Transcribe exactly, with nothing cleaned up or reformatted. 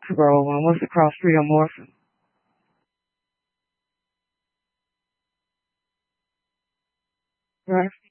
Girl, one was across the street on Morrison. Right?